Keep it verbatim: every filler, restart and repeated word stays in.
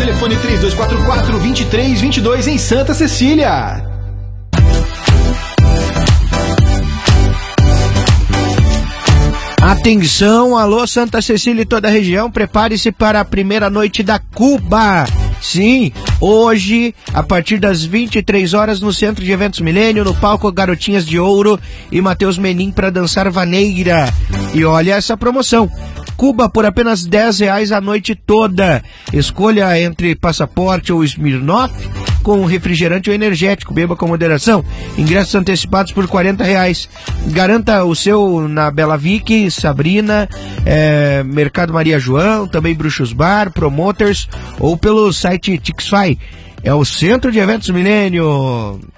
Telefone três dois quatro quatro, dois três dois dois em Santa Cecília. Atenção, alô Santa Cecília e toda a região, prepare-se para a primeira noite da Cuba. Sim, hoje, a partir das vinte e três horas, no Centro de Eventos Milênio, no palco Garotinhas de Ouro e Matheus Menin para dançar vaneira. E olha essa promoção. Cuba por apenas dez reais a noite toda. Escolha entre passaporte ou Smirnoff com refrigerante ou energético. Beba com moderação. Ingressos antecipados por quarenta reais. Garanta o seu na Bela Vic, Sabrina, é, Mercado Maria João, também Bruxos Bar, Promoters ou pelo site Tixfy. É o Centro de Eventos Milênio.